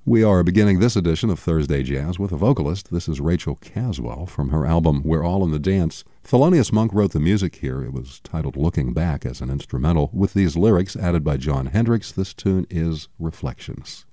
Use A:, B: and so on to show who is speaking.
A: We are beginning this edition of Thursday Jazz with a vocalist. This is Rachel Caswell from her album We're All in the Dance. Thelonious Monk wrote the music here. It was titled Looking Back as an instrumental. With these lyrics added by Jon Hendricks, this tune is Reflections.